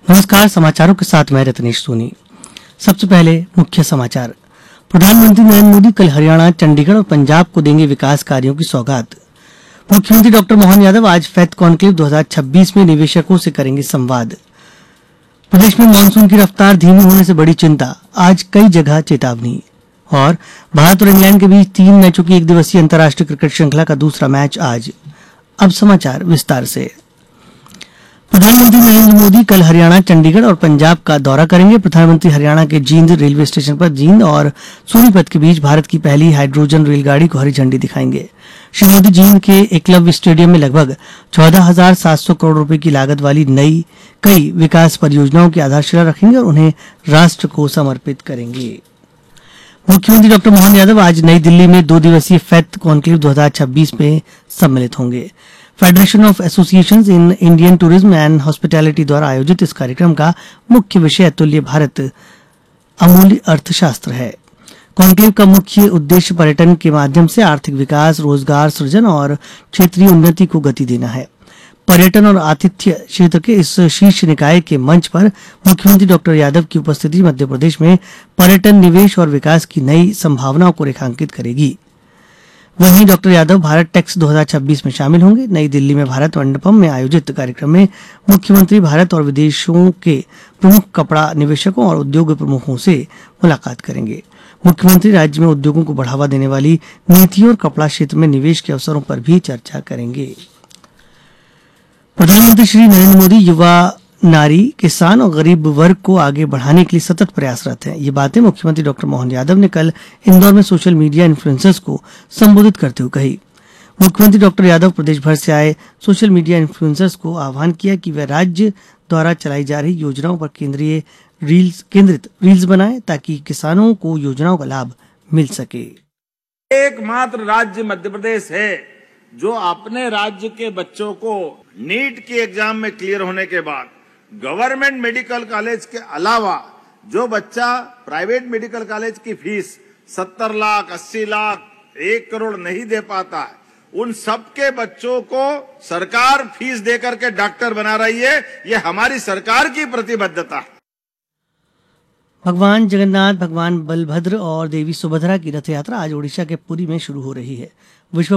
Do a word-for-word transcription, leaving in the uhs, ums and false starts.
नमस्कार, समाचारों के साथ मैं रत्नेश सोनी। सबसे पहले मुख्य समाचार। प्रधानमंत्री नरेंद्र मोदी कल हरियाणा, चंडीगढ़ और पंजाब को देंगे विकास कार्यों की सौगात। मुख्यमंत्री डॉक्टर मोहन यादव आज फेथ कॉन्क्लेव दो हज़ार छब्बीस में निवेशकों से करेंगे संवाद। प्रदेश में मानसून की रफ्तार धीमी होने से बड़ी चिंता, आज कई जगह चेतावनी। और भारत और इंग्लैंड के बीच तीन मैचों की एक दिवसीय अंतर्राष्ट्रीय क्रिकेट श्रृंखला का दूसरा मैच आज। अब समाचार विस्तार से। प्रधानमंत्री नरेंद्र मोदी कल हरियाणा, चंडीगढ़ और पंजाब का दौरा करेंगे। प्रधानमंत्री हरियाणा के जींद रेलवे स्टेशन पर जींद और सोनीपत के बीच भारत की पहली हाइड्रोजन रेलगाड़ी को हरी झंडी दिखाएंगे। श्री मोदी जींद के एकलव्य स्टेडियम में लगभग चौदह हजार सात सौ करोड़ रुपए की लागत वाली नई कई विकास परियोजनाओं की आधारशिला रखेंगे और उन्हें राष्ट्र को समर्पित करेंगे। मुख्यमंत्री डॉक्टर मोहन यादव आज नई दिल्ली में दो दिवसीय फेथ कॉन्क्लेव दो हज़ार छब्बीस में सम्मिलित होंगे। Federation of associations in Indian tourism and hospitality द्वारा आयोजित इस कार्यक्रम का मुख्य विषय अतुल्य भारत, अमूल्य अर्थशास्त्र है। कॉन्क्लेव का मुख्य उद्देश्य पर्यटन के माध्यम से आर्थिक विकास, रोजगार सृजन और क्षेत्रीय उन्नति को गति देना है। पर्यटन और आतिथ्य क्षेत्र के इस शीर्ष निकाय के मंच पर मुख्यमंत्री डॉक्टर यादव की उपस्थिति मध्य प्रदेश में पर्यटन, निवेश और विकास की नई संभावनाओं को रेखांकित करेगी। वहीं डॉक्टर यादव भारत टेक्स दो हज़ार छब्बीस में शामिल होंगे। नई दिल्ली में भारत मंडपम में आयोजित कार्यक्रम में मुख्यमंत्री भारत और विदेशों के प्रमुख कपड़ा निवेशकों और उद्योग प्रमुखों से मुलाकात करेंगे। मुख्यमंत्री राज्य में उद्योगों को बढ़ावा देने वाली नीतियों और कपड़ा क्षेत्र में निवेश के अवसरों पर भी चर्चा करेंगे। प्रधानमंत्री श्री नरेंद्र मोदी युवा, नारी, किसान और गरीब वर्ग को आगे बढ़ाने के लिए सतत प्रयासरत हैं। ये बातें मुख्यमंत्री डॉक्टर मोहन यादव ने कल इंदौर में सोशल मीडिया इन्फ्लुएंसर्स को संबोधित करते हुए कही। मुख्यमंत्री डॉक्टर यादव प्रदेश भर से आए सोशल मीडिया इन्फ्लुएंसर्स को आह्वान किया कि वे राज्य द्वारा चलाई जा रही योजनाओं पर केंद्रीय रील्स केंद्रित रील्स बनाएं ताकि किसानों को योजनाओं का लाभ मिल सके। एकमात्र राज्य मध्य प्रदेश है जो अपने राज्य के बच्चों को नीट की एग्जाम में क्लियर होने के बाद गवर्नमेंट मेडिकल कॉलेज के अलावा जो बच्चा प्राइवेट मेडिकल कॉलेज की फीस सत्तर लाख, अस्सी लाख, एक करोड़ नहीं दे पाता है, उन सबके बच्चों को सरकार फीस देकर के डॉक्टर बना रही है। ये हमारी सरकार की प्रतिबद्धता है। भगवान जगन्नाथ, भगवान बलभद्र और देवी सुभद्रा की रथ यात्रा आज ओडिशा के पुरी में शुरू हो रही है। विश्व